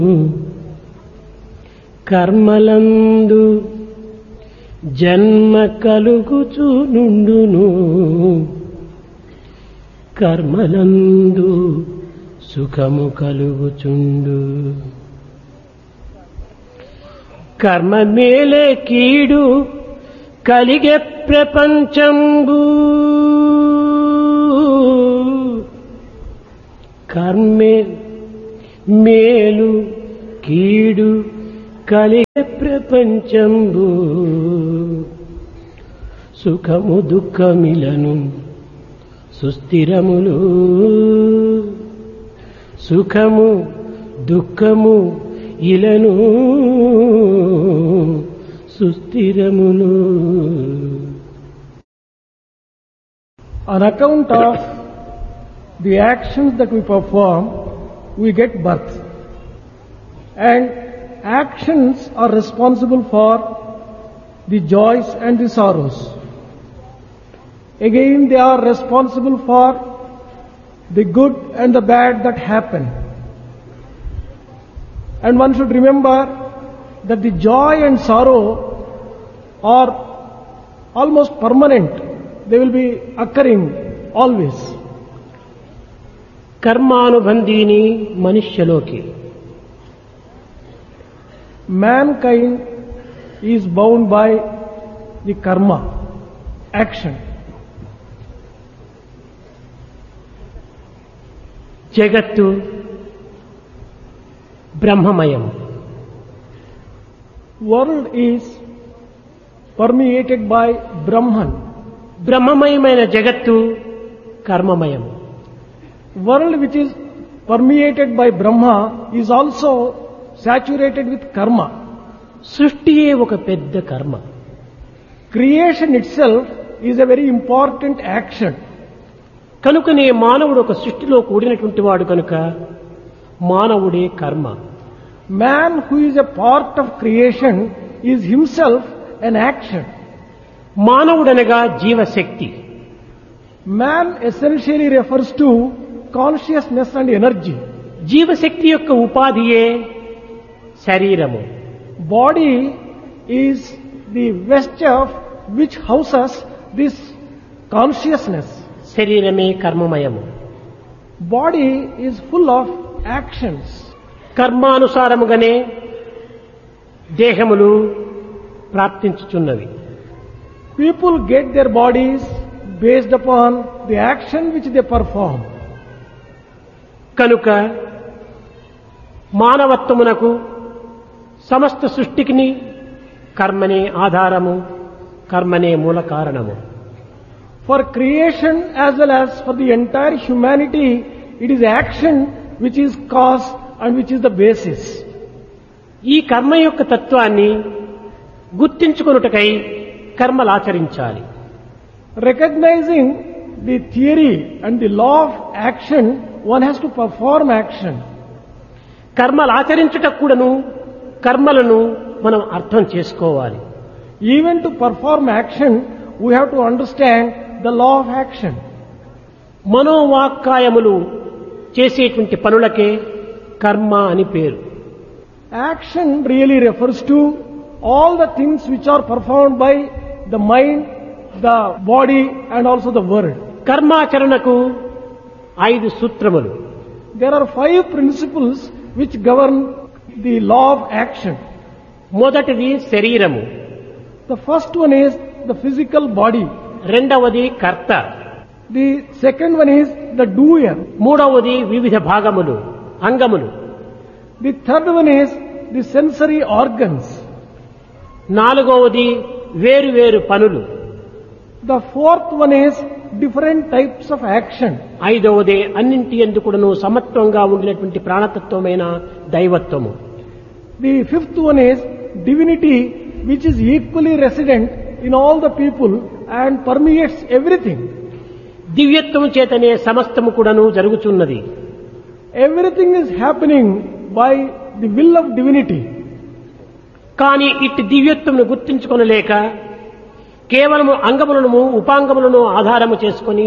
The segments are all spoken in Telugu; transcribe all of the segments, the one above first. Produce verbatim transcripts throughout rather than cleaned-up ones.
కర్మలందు జన్మ కలుగుచు నుండును, కర్మలందు సుఖము కలుగుచుండు. కర్మ మేలే కీడు కలిగే ప్రపంచంబు, కర్మే మేలు కీడు కలిగే ప్రపంచంబు, సుఖము దుఃఖమిలను సుస్థిరములు, సుఖము దుఃఖము ఇలను సుస్థిరములు. On account of the actions that we perform, we get birth. And actions are responsible for the joys and the sorrows. Again, they are responsible for the good and the bad that happen. And one should remember that the joy and sorrow are almost permanent. They will be occurring always. కర్మానుబంధీని మనుష్యలోకి. Mankind is bound by the karma, action. జగత్తు బ్రహ్మమయం. World is permeated by Brahman. బ్రహ్మమయమైన జగత్తు కర్మమయం. World which is permeated by Brahma is also saturated with karma. సృష్టియే ఒక పెద్ద కర్మ. Creation itself is a very important action. కనుకనే మానవుడు ఒక సృష్టిలో కూడినటువంటి వాడు కనుక మానవుడే కర్మ. Man who is a part of creation is himself an action. మానవుడనగా జీవశక్తి. Man essentially refers to consciousness and energy. జీవశక్తి యొక్క ఉపాధియే శరీరము. Body is the vesture which houses this consciousness. శరీరమే కర్మమయము. Body is full of actions. కర్మానుసారముగానే దేహములు ప్రాప్తించుచున్నవి. People get their bodies based upon the action which they perform. కనుక మానవత్వమునకు సమస్త సృష్టికిని కర్మనే ఆధారము, కర్మనే మూల కారణము. For creation as well as for the entire humanity, it is action which is cause and which is the basis. ఈ కర్మ యొక్క తత్వాన్ని గుర్తించుకొనుటకై కర్మలాచరించాలి. Recognizing the theory and the law of action, one has to perform action. కర్మలాచరించుటకు కూడాను కర్మలను మనం అర్థం చేసుకోవాలి. Even to perform action, we have to understand the law of action. మనోవాక్కాయములు చేసేటువంటి పనులకే కర్మ అని పేరు. Action really refers to all the things which are performed by the mind, the body and also the word. కర్మాచరణకు ఐదు సూత్రములు. There are five principles which govern the law of action. మొదటిది శరీరము. The first one is the physical body. రెండవది కర్త. The second one is the doer. మూడవది వివిధ భాగములు, అంగములు. The third one is the sensory organs. నాలుగవది వేరు వేరు పనులు. The fourth one is different types of action. ఐదవది అన్నింటి యందు కూడాను సమత్వంగా ఉండేటువంటి ప్రాణతత్వమైన దైవత్వము. The fifth one is divinity, which is equally resident in all the people and permeates everything. దివ్యత్వము చేతనే సమస్తము కూడాను జరుగుచున్నది. Everything is happening by the will of divinity. కానీ ఇట్టి దివ్యత్వమును గుర్తించుకొనలేక కేవలము అంగములను ఉపాంగములను ఆధారము చేసుకొని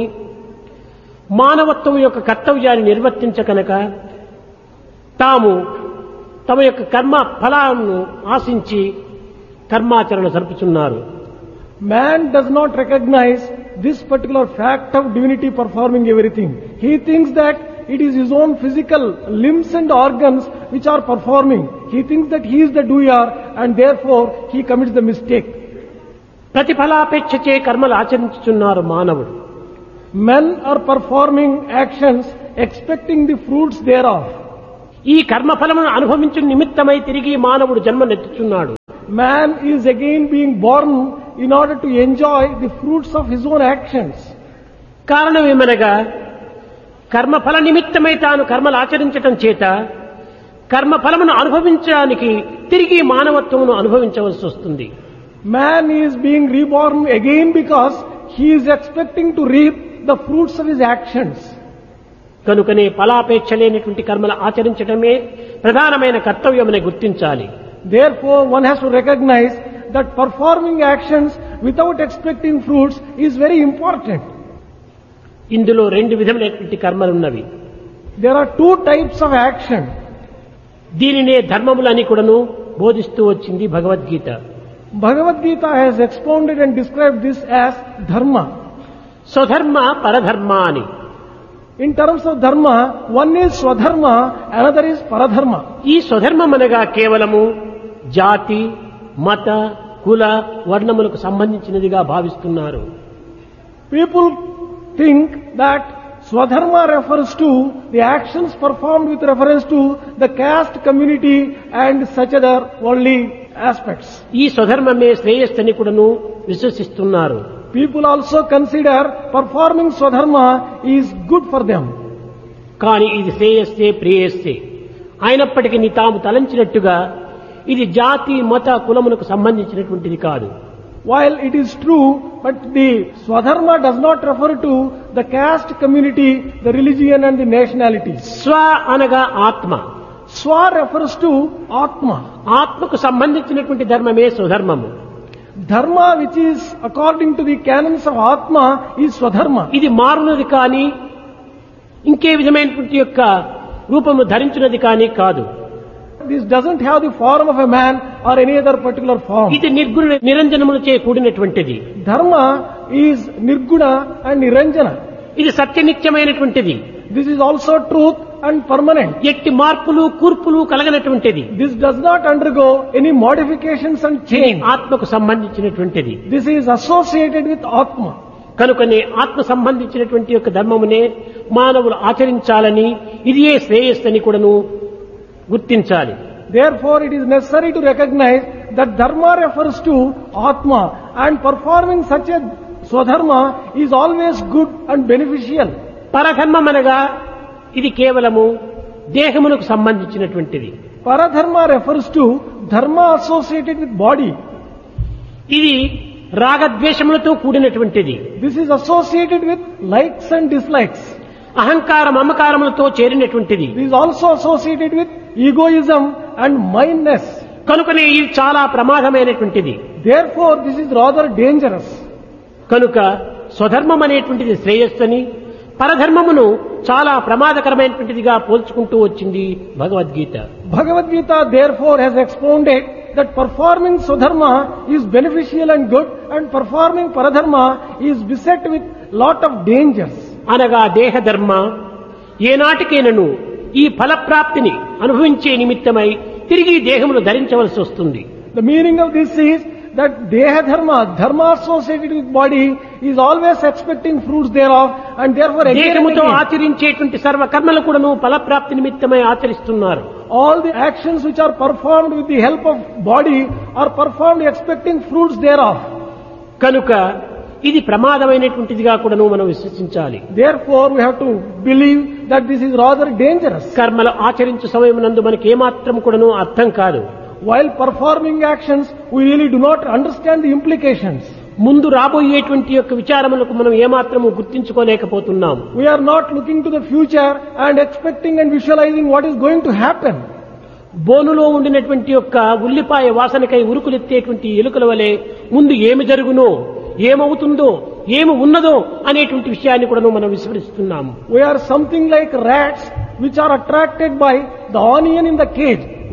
మానవత్వం యొక్క కర్తవ్యాన్ని నిర్వర్తించకనక తాము తమ యొక్క కర్మ ఫలాలను ఆశించి కర్మాచరణ జరుపుతున్నారు. Man does not recognize this particular fact of divinity performing everything. He thinks that it is his own physical limbs and organs which are performing. He thinks that he is the doer and therefore he commits the mistake. ప్రతిఫలాపేక్షచే కర్మలు ఆచరించుచున్నారు మానవుడు. Men are performing actions expecting the fruits thereof. ఈ కర్మఫలమును అనుభవించు నిమిత్తమై తిరిగి మానవుడు జన్మనెత్తుచున్నాడు. Man is again being born in order to enjoy the fruits of his own actions. కారణమేమనగా కర్మఫల నిమిత్తమై తాను కర్మలు ఆచరించటం చేత కర్మఫలమును అనుభవించడానికి తిరిగి మానవత్వమును అనుభవించవలసి వస్తుంది. Man is being reborn again because he is expecting to reap the fruits of his actions. కనుకనే ఫలాపేక్ష లేనటువంటి కర్మలు ఆచరించడమే ప్రధానమైన కర్తవ్యమని గుర్తించాలి. Therefore, one has to recognize that performing actions without expecting fruits is very important. ఇందులో రెండు విధములైనటువంటి కర్మలున్నవి. There are two types of action. దీనినే ధర్మములని కూడాను బోధిస్తూ వచ్చింది Bhagavad Gita. Bhagavad Gita has expounded and described this as dharma. స్వధర్మ పరధర్మ అని. In terms of dharma, one is swadharma, another is paradharma. ఈ స్వధర్మం అనగా కేవలము జాతి, మత, కుల, వర్ణములకు సంబంధించినదిగా భావిస్తున్నారు. People think that swadharma refers to the actions performed with reference to the caste community and such other worldly aspects. ఈ స్వధర్మమే శ్రేయస్సుని కూడాను విశ్వసిస్తున్నారు. People also consider performing swadharma is good for them. కానీ ఇది శ్రేయస్సే ప్రేయస్సే అయినప్పటికీ తాము తలంచినట్టుగా ఇది జాతి, మత, కులములకు సంబంధించినటువంటిది కాదు. While it is true, but the swadharma does not refer to the caste community, the religion and the nationality. స్వ అనగా ఆత్మ. Swa refers to Atma. ఆత్మకు సంబంధించినటువంటి ధర్మమే స్వధర్మము. Dharma which is according to the canons of Atma is Swadharma. ఇది మారునది కానీ ఇంకే విధమైనటువంటి యొక్క రూపము ధరించినది కానీ కాదు. This doesn't have the form of a man or any other particular form. ఇది నిర్గుణ నిరంజనములచే కూడినటువంటిది. Dharma is Nirguna and Niranjana. ఇది సత్యనిత్యమైనటువంటిది. This is also truth and permanent. ఎట్టి మార్పులు కూర్పులు కలగనటువంటిది. This does not undergo any modifications and ఇది change. ఆత్మకు సంబంధించినటువంటిది. This is associated with Atma. కనుకనే ఆత్మ సంబంధించినటువంటి యొక్క ధర్మమునే మానవులు ఆచరించాలని ఇదియే శ్రేయస్సని కూడాను గుర్తించాలి. Therefore, it is necessary to recognize that Dharma refers to Atma and performing such a Swadharma is always good and beneficial. పరధర్మం అనగా ఇది కేవలము దేహమునకు సంబంధించినటువంటిది. Paradharma refers to Dharma associated with body. ఇది రాగద్వేషములతో కూడినటువంటిది. This is associated with likes and dislikes. అహంకార మమకారములతో చేరినటువంటిది. This is also associated with egoism and mindness. కనుకనే ఇది చాలా ప్రమాదమైనటువంటిది. Therefore, this is rather dangerous. కనుక స్వధర్మం అనేటువంటిది శ్రేయస్సుని, పరధర్మమును చాలా ప్రమాదకరమైనటువంటిదిగా పోల్చుకుంటూ వచ్చింది Bhagavad Gita. Bhagavad Gita therefore has expounded that performing Swadharma is beneficial and good and performing Paradharma is beset with lot of dangers. అనగా దేహధర్మ ఏనాటికైనను ఈ ఫలప్రాప్తిని అనుభవించే నిమిత్తమై తిరిగి దేహమును ధరించవలసి వస్తుంది. The meaning of this is that Deha Dharma, Dharma associated with body, is always expecting fruits thereof and therefore again and దేహముతో again, ఆచరించేటువంటి సర్వ కర్మలు కూడాను ఫలప్రాప్తి నిమిత్తమై ఆచరిస్తున్నారు. all the actions which are performed with the help of body are performed expecting fruits thereof. కనుక ఇది ప్రమాదమైనటువంటిదిగా కూడాను మనం విశ్వసించాలి. Therefore, we have to believe that this is rather dangerous. కర్మలు ఆచరించే సమయమునందు మనకి ఏమాత్రం కూడాను అర్థం కాదు. While performing actions, we really do not understand the implications. ముందు రాబోయేటువంటి యొక్క విచారములకు మనం ఏమాత్రము గుర్తించుకోలేకపోతున్నాం. We are not looking to the future and expecting and visualizing what is going to happen. బోనులో ఉండినటువంటి యొక్క ఉల్లిపాయ వాసనకై ఉరుకులెత్తేటువంటి ఎలుకల వలె ముందు ఏమి జరుగునో, ఏమవుతుందో, ఏమి ఉన్నదో అనేటువంటి విషయాన్ని కూడా మనం విస్మరిస్తున్నాము. We are something like rats which are attracted by the onion in the cage.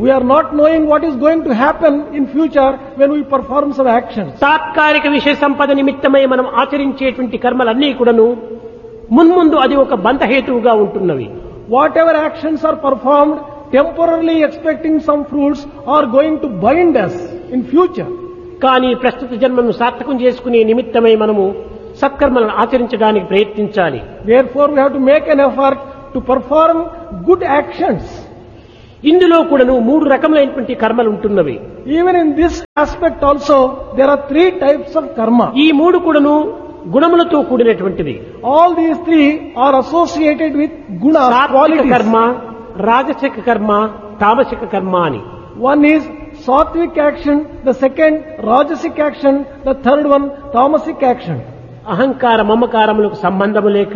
We are not knowing what is going to happen in future when we perform some actions. తాత్కాలిక విషయ సంపద నిమిత్తమై మనం ఆచరించేటువంటి కర్మలన్నీ కూడాను మున్ముందు అది ఒక బంధహేతువుగా ఉంటున్నవి. Whatever actions are performed, temporarily expecting some fruits, are going to bind us in future. కానీ ప్రస్తుత జన్మను సార్థకం చేసుకునే నిమిత్తమై మనము సత్కర్మలను ఆచరించడానికి ప్రయత్నించాలి. Therefore, we have to make an effort to perform good actions. ఇందులో కూడాను మూడు రకములైనటువంటి కర్మలు ఉంటున్నవి. Even in this aspect also, there are three types of karma. ఈ మూడు కూడాను గుణములతో కూడినటువంటిది. All these three are associated with gunas, సాత్విక qualities. కర్మ, రాజసిక కర్మ, తామసిక కర్మ అని. One is sattvic action, the second rajasic action, the third one tamasic action. అహంకార మమకారములకు సంబంధము లేక,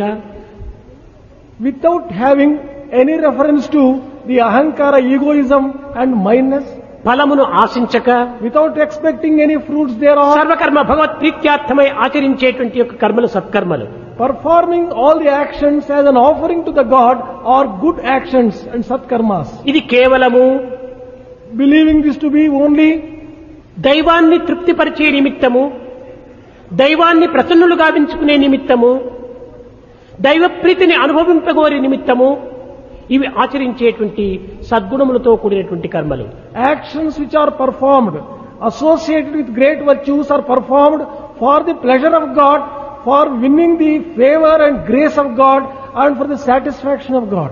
Without having any reference to the ahankara, egoism and mindness, ఫలమును ఆశించక, without expecting any fruits thereof, సర్వకర్మ భగవత్ ప్రీత్యార్థమై ఆచరించేటువంటి యొక్క కర్మలు సత్కర్మలు. performing all the actions as an offering to the God are good actions and satkarmas. ఇది కేవలము Believing this to be only దైవాన్ని తృప్తిపరిచే నిమిత్తము, దైవాన్ని ప్రసన్నులు గావించుకునే నిమిత్తము, దైవ ప్రీతిని అనుభవింపగోరే నిమిత్తము ఇవి ఆచరించేటువంటి సద్గుణములతో కూడినటువంటి కర్మలు. actions which are performed associated with great virtues are performed for the pleasure of God, for winning the favor and grace of God and for the satisfaction of God.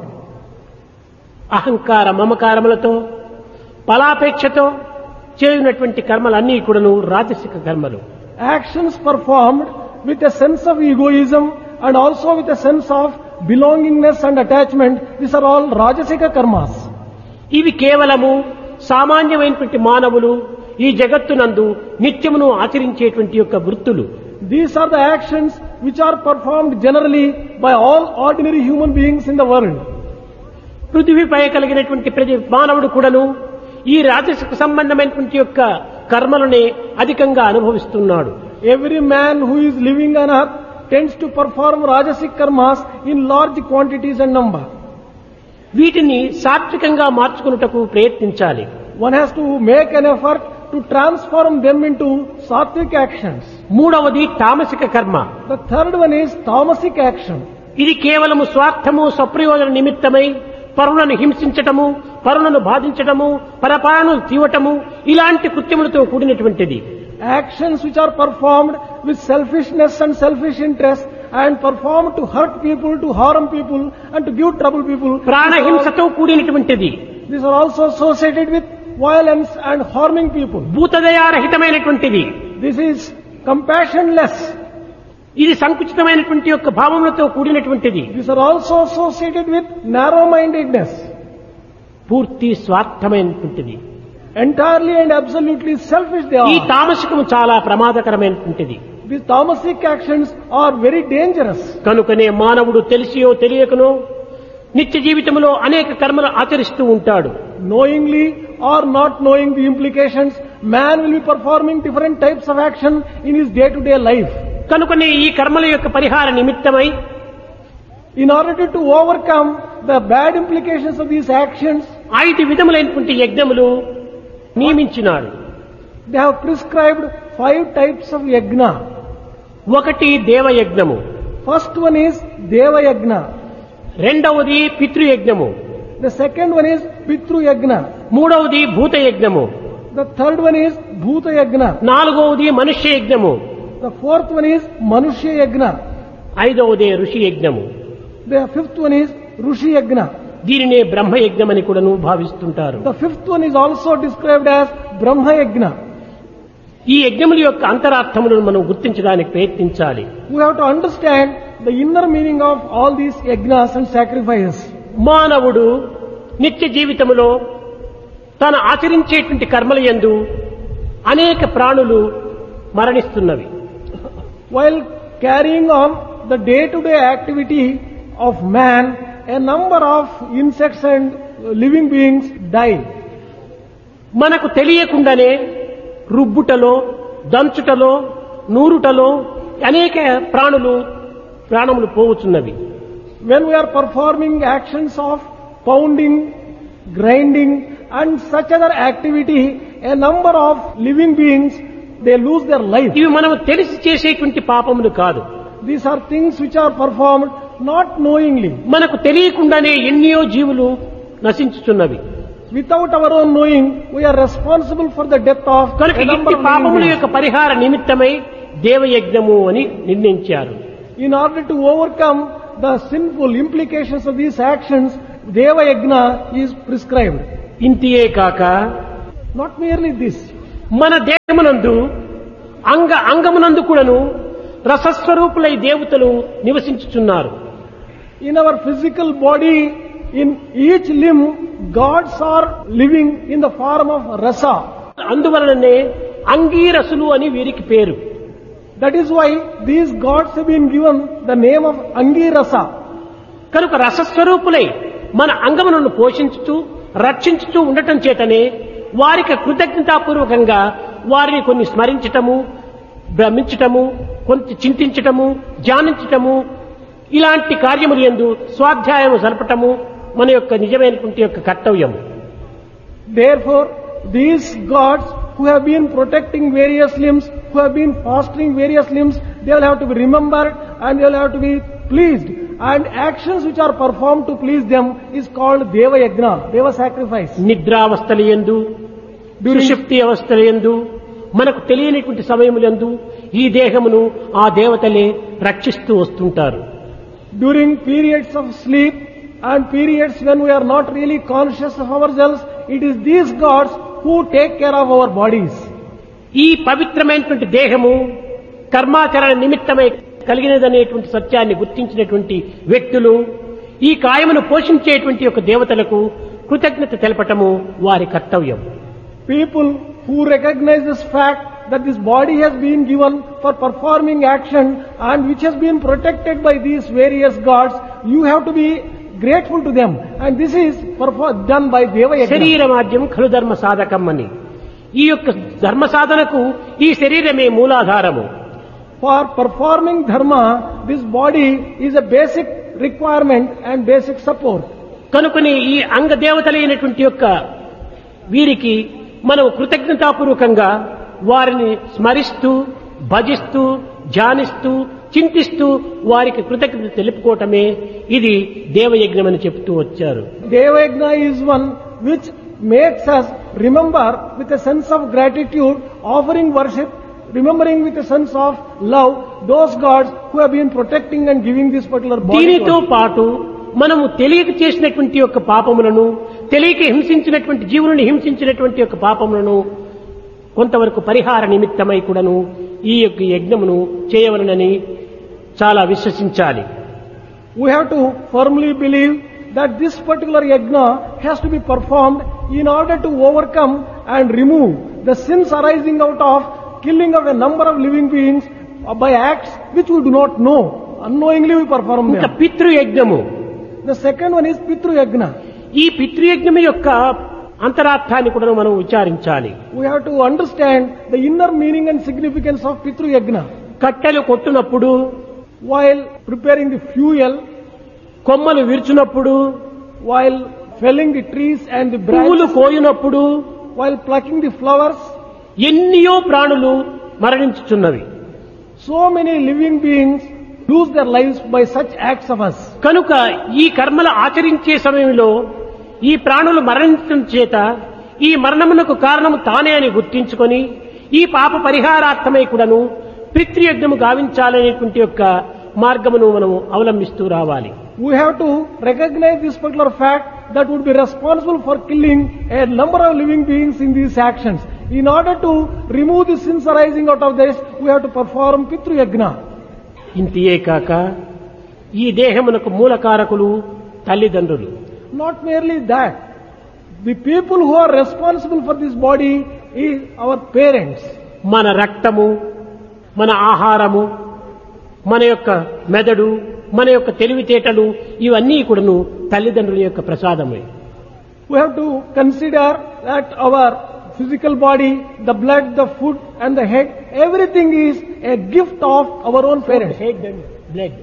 అహంకార మమకారములతో ఫలాపేక్షతో చేయునటువంటి కర్మలన్నీ కూడాను రాజసిక కర్మలు. Actions performed with a sense of egoism and also with a sense of belongingness and attachment, these are all rajasika karmas. ఇవి కేవలము సామాన్యమైనటువంటి మానవులు ఈ జగత్తునందు నిత్యమును ఆచరించేటువంటి యొక్క వృత్తులు. These are the actions which are performed generally by all ordinary human beings in the world. పృథివీపై కలిగినటువంటి ప్రతి మానవుడు కూడాను ఈ రాజసిక సంబంధమైనటువంటి యొక్క కర్మలనే అధికంగా అనుభవిస్తున్నాడు. Every man who is living on earth tends to perform rajasic karmas in large quantities and number. వీటిని సాత్వికంగా మార్చుకున్నటకు ప్రయత్నించాలి. One has to make an effort to transform them into sattvic actions. మూడవది తామసిక కర్మ. The third one is tamasic action. ఇది కేవలము స్వార్థము స్వప్రయోజన నిమిత్తమై పరులను హింసించటము, పరులను బాధించటము, పరపాలను తీవటము ఇలాంటి కృత్యములతో కూడినటువంటిది. Actions which are performed with selfishness and selfish interest and performed to hurt people, to harm people and to give trouble people. ప్రాణహింసతో కూడినటువంటిది. These are also associated with violence and harming people. భూతదయారహితమైనటువంటిది. This is compassionless. ఇది సంకుచితమైనటువంటి యొక్క భావములతో కూడినటువంటిది. These are also associated with narrow-mindedness. పూర్తి స్వార్థమైనటువంటిది. Entirely and absolutely selfish they ఈ are. తామసికము చాలా ప్రమాదకరమైనటువంటిది. These tamasic actions are very dangerous. కనుకనే మానవుడు తెలిసియో తెలియకనో నిత్య జీవితంలో అనేక కర్మలు ఆచరిస్తూ ఉంటాడు. Knowingly or not knowing the implications, man will be performing different types of action in his day-to-day life. కనుకనే ఈ కర్మల యొక్క పరిహార నిమిత్తమై In order to overcome the bad implications of these actions, ఐదు విధములైనటువంటి యజ్ఞములు నియమించినాడు. they have prescribed five types of yajna. ఒకటి దేవయజ్ఞము, First one is Deva Yajna. రెండవది పితృయజ్ఞము, The second one is Pitru Yajna. మూడవది భూతయజ్ఞము, The third one is Bhuta Yajna. నాలుగవది మనుష్య యజ్ఞము, The fourth one is Manushya Yajna. ఐదవది ఋషి యజ్ఞము. The fifth one is Rushi Yajna. దీనినే బ్రహ్మయజ్ఞమని కూడాను భావిస్తుంటారు. The fifth one is also described as Brahma Yajna. ఈ యజ్ఞముల యొక్క అంతరార్థములను మనం గుర్తించడానికి ప్రయత్నించాలి. We have to understand the inner meaning of all these yajnas and sacrifices. మానవుడు నిత్య జీవితములో తాను ఆచరించేటువంటి కర్మల యందు అనేక ప్రాణులు మరణిస్తున్నవి. While carrying on the day-to-day activity of man, a number of insects and living beings die. మనకు తెలియకుండానే రుబ్బుటలో, దంచుటలో, నూరుటలో అనేక ప్రాణులు ప్రాణములు పోవచ్చున్నవి. When we are performing actions of pounding, grinding and such other activity, a number of living beings, they lose their life. ఇవి మనం తెలిసి చేసేటువంటి పాపములు కాదు. These are things which are performed not knowingly. మనకు తెలియకుండానే ఎన్నో జీవులు నశించుతున్నవి. Without our own knowing, we are responsible for the death of కనుక a number ఇట్టి of living పాపముల beings. యొక్క పరిహార నిమిత్తమై దేవయజ్ఞము అని నిర్ణయించారు. In order to overcome the sinful implications of these actions, Deva Yajna is prescribed. ఇంతియే కాక Not merely this. మన దేహమునందు అంగ అంగమునందు కూడాను రసస్వరూపులై దేవతలు నివసించుచున్నారు. In our physical body, in each limb, gods are living in the form of rasa. అందువలననే అంగీరసులు అని వీరికి పేరు. That is why these gods have been given the name of Angirasa. కనుక రసస్వరూపులై మన అంగములను పోషించుతూ రక్షించుతూ ఉండటం చేతనే వారికి కృతజ్ఞతాపూర్వకంగా వారిని కొన్ని స్మరించటము, భ్రమించటము, కొంత చింతించటము, ధ్యానించటము, ఇలాంటి కార్యములు యందు స్వాధ్యాయము జరపటము మన యొక్క నిజమైనటువంటి యొక్క కర్తవ్యం. Therefore, these gods who have been protecting various limbs, who have been fostering various limbs, they will have to be remembered and they will have to be pleased. And actions which are performed to please them is called Deva Yajna, Deva sacrifice. నిద్రావస్థల యందు, సుషుప్తి అవస్థల యందు, మనకు తెలియనటువంటి సమయములందు ఈ దేహమును ఆ దేవతలే రక్షిస్తూ వస్తుంటారు. During periods of sleep and periods when we are not really conscious of ourselves, it is these gods who take care of our bodies. ఈ పవిత్రమైనటువంటి దేహము కర్మాచరణ నిమిత్తమై కలిగినదనేటువంటి సత్యాన్ని గుర్తించినటువంటి వ్యక్తులు ఈ కాయమును పోషించేటువంటి యొక్క దేవతలకు కృతజ్ఞత తెలపటము వారి కర్తవ్యం. People who recognize this fact that this body has been given for performing action and which has been protected by these various gods, you have to be grateful to them. And this is perfor- done by Deva Yajna. శరీరమాద్యం ఖలు ధర్మ సాధకం అని ఈ యొక్క ధర్మ సాధనకు ఈ శరీరమే మూలాధారము. For performing dharma, this body is a basic requirement and basic support. కనుకని ఈ అంగ దేవతలైనటువంటి యొక్క వీరికి మనం కృతజ్ఞతాపూర్వకంగా వారిని స్మరిస్తూ భజిస్తూ ధ్యానిస్తూ చింతిస్తూ వారికి కృతజ్ఞత తెలుపుకోవటమే ఇది దేవయజ్ఞం అని చెప్తూ వచ్చారు. Deva Yajna is one which makes us remember with a sense of gratitude, offering worship, remembering with a sense of love those gods who have been protecting and giving this particular body. దీనితో పాటు మనము తెలియక చేసినటువంటి యొక్క పాపములను, తెలియక హింసించినటువంటి జీవులను హింసించినటువంటి యొక్క పాపములను కొంతవరకు పరిహార నిమిత్తమై కూడాను ఈ యొక్క యజ్ఞమును చేయవలనని చాలా విశ్వసించాలి. We have to firmly believe that this particular yajna has to be performed in order to overcome and remove the sins arising out of killing of a number of living beings by acts which we do not know. Unknowingly we perform ఇంకా them. పితృయజ్ఞము. The second one is Pitru Yajna. ఈ పితృయజ్ఞము యొక్క అంతరార్థాన్ని కూడా మనం విచారించాలి. We have to understand the inner meaning and significance of Pitru Yajna. కట్టెలు కొట్టునప్పుడు, While preparing the fuel, కొమ్మలు విరుచునప్పుడు, while felling the trees and the పువ్వులు branches, కోయునప్పుడు while plucking the flowers, ఎన్నియో ప్రాణులు మరణించుచున్నవి. so many living beings lose their lives by such acts of us. కనుక ఈ కర్మలు ఆచరించే సమయంలో ఈ ప్రాణులు మరణించడం చేత ఈ మరణమునకు కారణము తానే అని గుర్తించుకొని ఈ పాప పరిహారార్థమై కూడాను పితృయజ్ఞము గావించాలనేటువంటి యొక్క మార్గమును మనము అవలంబిస్తూ రావాలి. We have to recognize this particular fact that would be responsible for killing a number of living beings in these actions. In order to remove the sins arising out of this, we have to perform Pitru Yajna. ఇంతియే కాక ఈ దేహమునకు మూలకారకులు తల్లిదండ్రులు. Not merely that, the people who are responsible for this body is our parents. మన రక్తము, మన ఆహారము, మన యొక్క మెదడు, మన యొక్క తెలివితేటలు ఇవన్నీ కూడాను తల్లిదండ్రుల యొక్క ప్రసాదమే. We have to consider that our physical body, the blood, the food and the head, everything is a gift of our own parents. Head and blood.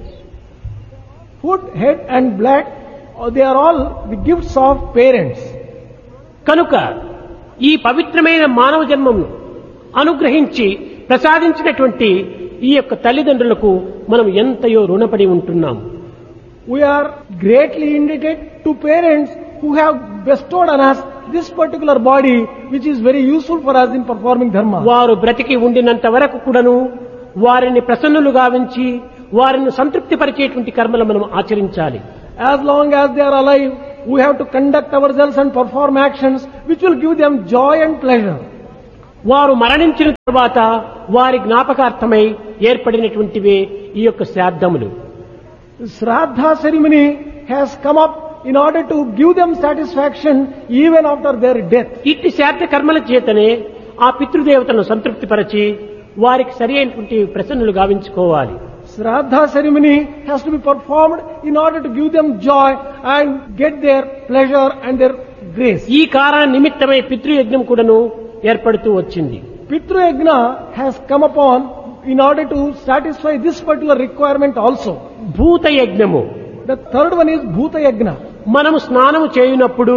Food, head and blood, uh, they are all the gifts of parents. కనుక ఈ పవిత్రమైన మానవ జన్మను అనుగ్రహించి ప్రసాదించినటువంటి ఈ యొక్క తల్లిదండ్రులకు మనం ఎంతయో రుణపడి ఉంటున్నాం. We are greatly indebted to parents who have bestowed on us this particular body which is very useful for us in performing dharma. వారు బ్రతికి ఉండినంత వరకు కూడాను వారిని ప్రసన్నులు గావించి వారిని సంతృప్తిపరిచేటువంటి కర్మలు మనం ఆచరించాలి. As long as they are alive, we have to conduct ourselves and perform actions which will give them joy and pleasure. వారు మరణించిన తర్వాత వారి జ్ఞాపకార్థమై ఏర్పడినటువంటివే ఈ యొక్క శ్రాద్ధములు. Shraddha ceremony has come up in order to give them satisfaction even after their death. ఇట్టి శ్రాద్ధ కర్మల చేతనే ఆ పితృదేవతలను సంతృప్తిపరచి వారికి సరి అయినటువంటి ప్రసన్నులు గావించుకోవాలి. Shraddha ceremony has to be performed in order to give them joy and get their pleasure and their grace. ఈ కారణ నిమిత్తమై పితృయజ్ఞం కూడాను ఏర్పడుతూ వచ్చింది. Pitru Yajna has come upon in order to satisfy this particular requirement also. భూత యజ్ఞము. The third one is Bhuta Yajna. మనము స్నానము చేయునప్పుడు,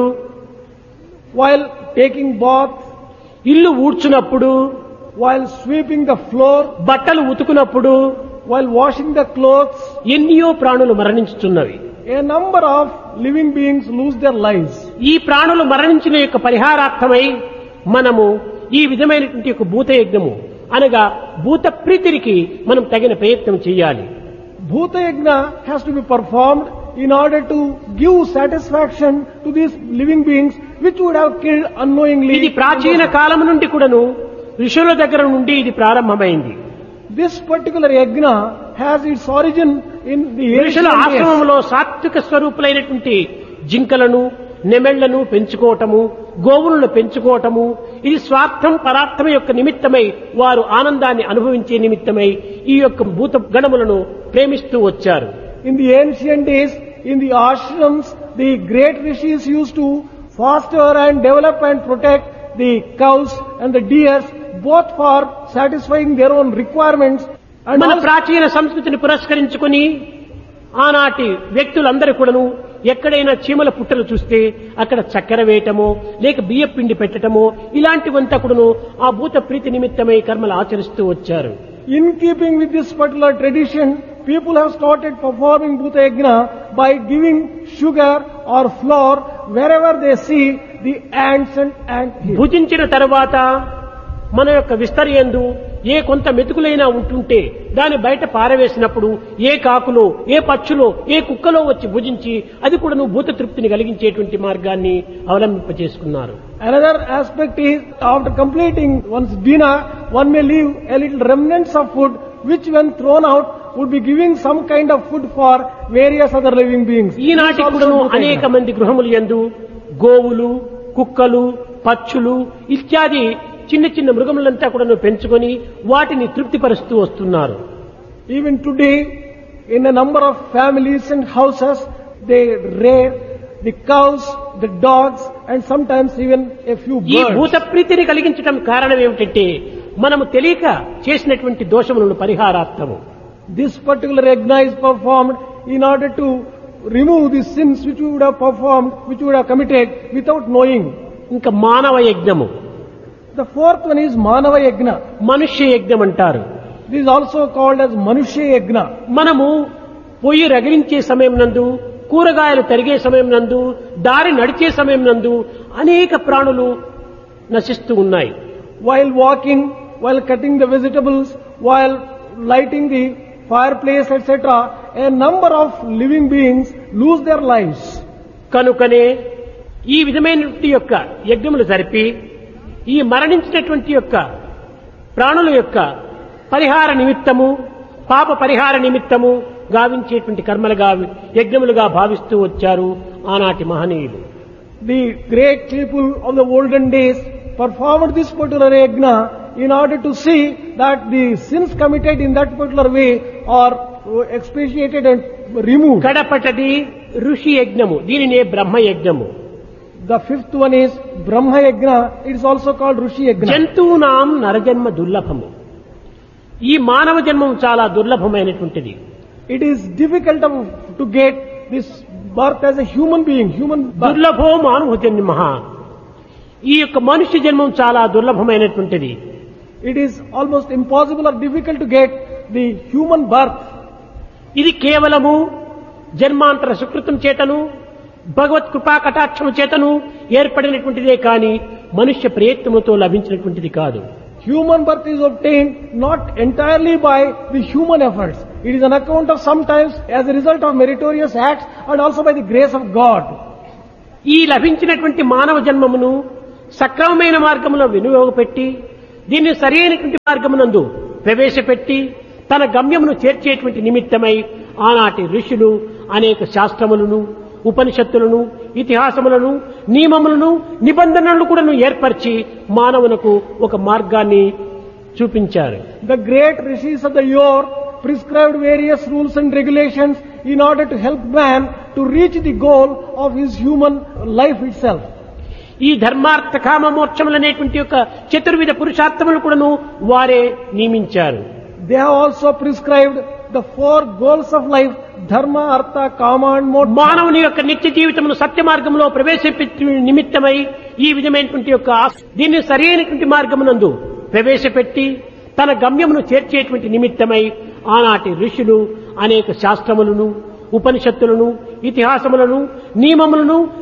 While taking bath, ఇల్లు ఊడ్చునప్పుడు, while sweeping the floor, బట్టలు ఉతుకునప్పుడు while washing the clothes, ఎన్నో ప్రాణులు మరణించుతున్నవి. a number of living beings lose their lives. ఈ ప్రాణులు మరణించిన యొక్క పరిహారార్థమై మనము ఈ విధమైనటువంటి యొక్క భూత యజ్ఞము అనగా భూత ప్రీతికి మనం తగిన ప్రయత్నం చేయాలి. Bhuta Yajna has to be performed in order to give satisfaction to these living beings which would have killed unknowingly. ఇది ప్రాచీన కాలం నుండి కూడాను ఋషుల దగ్గర నుండి ఇది ప్రారంభమైంది. This particular yajna has its origin in the ఋషుల ancient days. ఆశ్రమంలో సాత్విక స్వరూపులైనటువంటి జింకలను, నెమెళ్లను పెంచుకోవటము, గోవులను పెంచుకోవటము, ఇది స్వార్థం పరార్థం యొక్క నిమిత్తమై వారు ఆనందాన్ని అనుభవించే నిమిత్తమై ఈ యొక్క భూత గణములను ప్రేమిస్తూ వచ్చారు. In the ancient days, in the ashrams, the great rishis used to foster and develop and protect the cows and the deers, both for satisfying their own requirements and మన also ప్రాచీన సంస్కృతిని పురస్కరించుకుని ఆనాటి వ్యక్తులందరూ కూడాను ఎక్కడైనా చీమల పుట్టలు చూస్తే అక్కడ చక్కెర వేయటమో లేక బియ్య పిండి పెట్టటమో ఇలాంటివంతా కూడాను ఆ భూత ప్రీతి నిమిత్తమై కర్మలు ఆచరిస్తూ వచ్చారు. in keeping with this particular tradition, people have started performing Bhuta Yajna by giving sugar or flour wherever they see the ants and ant hills. భుజించిన తరువాత మన యొక్క విస్తరియందు ఏ కొంత మెతుకులైనా ఉంటుంటే దాన్ని బయట పారవేసినప్పుడు ఏ కాకులో, ఏ పక్షులో, ఏ కుక్కలో వచ్చి భుజించి అది కూడా నువ్వు భూత తృప్తిని కలిగించేటువంటి మార్గాన్ని అవలంబింపచేసుకున్నారు. Another aspect is, after completing one's dinner, one may leave a little remnants of food which when thrown out would be giving some kind of food for various other living beings. ఈనాటి This also కూడాను Bhuta అనేక Yajna. మంది గృహములు యందు గోవులు, కుక్కలు, పక్షులు ఇత్యాది చిన్న చిన్న మృగములంతా కూడా పెంచుకొని వాటిని తృప్తిపరుస్తూ వస్తున్నారు. Even today, in a number of families and houses, they rear the cows, the dogs, and sometimes even a few ఈ birds. భూత ప్రీతిని కలిగించడం కారణం ఏమిటంటే మనము తెలియక చేసినటువంటి దోషములను పరిహారార్థము. This particular yajna is performed in order to remove the sins which we would have performed, which we would have committed without knowing. ఇంకా మానవ యజ్ఞము, The fourth one is Manava Yajna. మనుష్య యజ్ఞం అంటారు. This is also called as Manushya Yajna. మనము పొయ్యి రగిలించే సమయం నందు, కూరగాయలు తరిగే సమయం నందు, దారి నడిచే సమయం నందు అనేక ప్రాణులు నశిస్తూ ఉన్నాయి. While walking, while cutting the vegetables, while lighting the fireplace, et cetera, a number of living beings lose their lives. కనుకనే ఈ విధమైనటువంటి యొక్క యజ్ఞములు జరిపి ఈ మరణించినటువంటి యొక్క ప్రాణుల యొక్క పరిహార నిమిత్తము, పాప పరిహార నిమిత్తము గావించేటువంటి కర్మలుగా యజ్ఞములుగా భావిస్తూ వచ్చారు ఆనాటి మహనీయులు. The great people of the olden days performed this particular yajna in order to see that the sins committed in that particular way are expiated and removed. కడపటది ఋషి యజ్ఞము, దీనినే బ్రహ్మ యజ్ఞము. The fifth one is Brahma Yajna. It is also called Rishi Yajna. జంతువునాం నరజన్మ దుర్లభము. ఈ మానవ జన్మం చాలా దుర్లభమైనటువంటిది. It is difficult of- to get this birth as a human being, human birth. దుర్లభో మానవ జన్మ. ఈ యొక్క మనుష్య జన్మం చాలా దుర్లభమైనటువంటిది. It is almost impossible or difficult to get the human birth. ఇది కేవలము జన్మాంతర సుకృతం చేతను భగవత్ కృపా కటాక్షము చేతను ఏర్పడినటువంటిదే కాని మనుష్య ప్రయత్నముతో లభించినటువంటిది కాదు. Human birth is obtained not entirely by the human efforts. It is an account of sometimes as a result of meritorious acts and also by the grace of God. ఈ లభించినటువంటి మానవ జన్మమును సక్రమమైన మార్గంలో వినియోగపెట్టి దీన్ని సరైనటువంటి మార్గమునందు ప్రవేశపెట్టి తన గమ్యమును చేర్చేటువంటి నిమిత్తమై ఆనాటి ఋషులు అనేక శాస్త్రములను ఉపనిషత్తులను ఇతిహాసములను నియమములను నిబంధనలను కూడా ఏర్పరిచి మానవునకు ఒక మార్గాన్ని చూపించారు. The great rishis of the yore prescribed various rules and regulations in order to help man to reach the goal of his human life itself. ఈ ధర్మార్థ కామ మోక్షములనేటువంటి యొక్క చతుర్విధ పురుషార్థములు కూడాను వారే నియమించారు. They have also prescribed the four goals of life: dharma, artha, kama and moksha. మానవుని యొక్క నిత్య జీవితమును సత్య మార్గంలో ప్రవేశపెట్టి నిమిత్తమై ఈ విధమైనటువంటి యొక్క దీన్ని సరైనటువంటి మార్గమునందు ప్రవేశపెట్టి తన గమ్యమును చేర్చేటువంటి నిమిత్తమై ఆనాటి ఋషులు అనేక శాస్త్రములను ఉపనిషత్తులను ఇతిహాసములను నియమములను